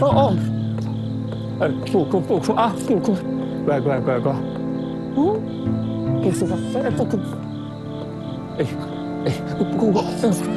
哦，不哭啊，不哭，乖乖乖乖，嗯，不哭吧，不哭，哎哎，不哭，